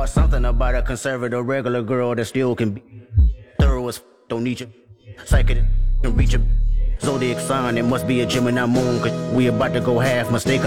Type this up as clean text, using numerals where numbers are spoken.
Or something about a conservative regular girl that still can be thorough as don't need you. Psychic can reach a zodiac sign. It must be a Gemini moon, cause we about to go half mistake.